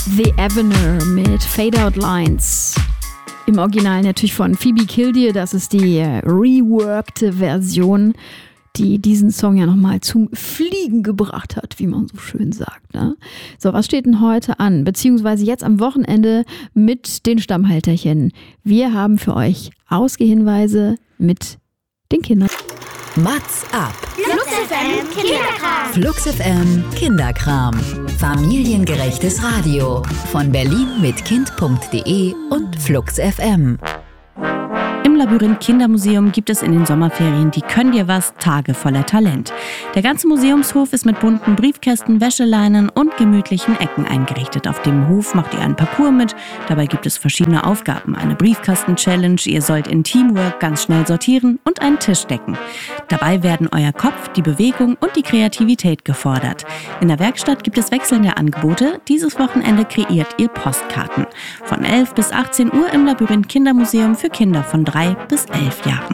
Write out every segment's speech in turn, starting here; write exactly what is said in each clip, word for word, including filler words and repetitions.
The Avener mit Fade Out Lines. Im Original natürlich von Phoebe Kildare. Das ist die reworkte Version, die diesen Song ja nochmal zum Fliegen gebracht hat, wie man so schön sagt. Ne? So, was steht denn heute an? Beziehungsweise jetzt am Wochenende mit den Stammhalterchen. Wir haben für euch Ausgehhinweise mit den Kindern. Mats ab. Flux F M Kinderkram. Flux F M Kinderkram. Familiengerechtes Radio. Von Berlin mit Kind punkt de und Flux F M. Im Labyrinth Kindermuseum gibt es in den Sommerferien die Können dir was Tage voller Talent. Der ganze Museumshof ist mit bunten Briefkästen, Wäscheleinen und gemütlichen Ecken eingerichtet. Auf dem Hof macht ihr einen Parcours mit. Dabei gibt es verschiedene Aufgaben. Eine Briefkasten-Challenge, ihr sollt in Teamwork ganz schnell sortieren und einen Tisch decken. Dabei werden euer Kopf, die Bewegung und die Kreativität gefordert. In der Werkstatt gibt es wechselnde Angebote. Dieses Wochenende kreiert ihr Postkarten. Von elf bis achtzehn Uhr im Labyrinth Kindermuseum für Kinder von drei bis elf Jahren.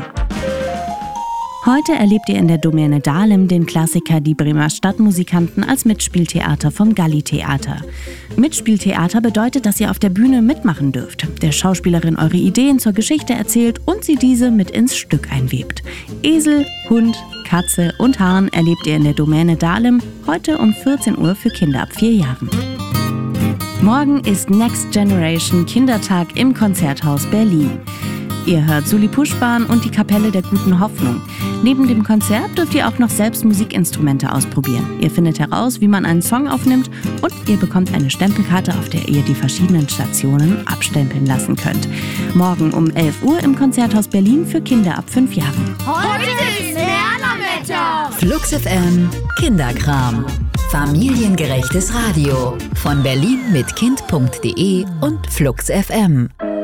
Heute erlebt ihr in der Domäne Dahlem den Klassiker Die Bremer Stadtmusikanten als Mitspieltheater vom Galli-Theater. Mitspieltheater bedeutet, dass ihr auf der Bühne mitmachen dürft, der Schauspielerin eure Ideen zur Geschichte erzählt und sie diese mit ins Stück einwebt. Esel, Hund, Katze und Hahn erlebt ihr in der Domäne Dahlem heute um vierzehn Uhr für Kinder ab vier Jahren. Morgen ist Next Generation Kindertag im Konzerthaus Berlin. Ihr hört Sully Puschbahn und die Kapelle der Guten Hoffnung. Neben dem Konzert dürft ihr auch noch selbst Musikinstrumente ausprobieren. Ihr findet heraus, wie man einen Song aufnimmt und ihr bekommt eine Stempelkarte, auf der ihr die verschiedenen Stationen abstempeln lassen könnt. Morgen um elf Uhr im Konzerthaus Berlin für Kinder ab fünf Jahren. Heute ist Lernerwetter. Flux F M Kinderkram. Familiengerechtes Radio. Von Berlin mit Kind punkt de und Flux F M.